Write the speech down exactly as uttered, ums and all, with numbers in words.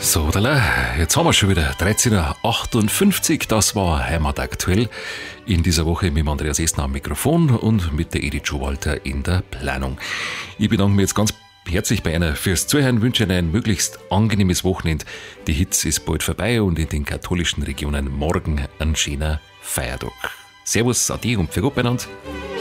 So, jetzt haben wir schon wieder dreizehn Uhr achtundfünfzig. Das war Heimat aktuell. In dieser Woche mit dem Andreas Esner am Mikrofon und mit der Edith Schowalter in der Planung. Ich bedanke mich jetzt ganz herzlich bei Ihnen fürs Zuhören, wünsche Ihnen ein möglichst angenehmes Wochenende. Die Hitze ist bald vorbei und in den katholischen Regionen morgen ein schöner Feiertag. Servus, Ade und für Gott beieinander.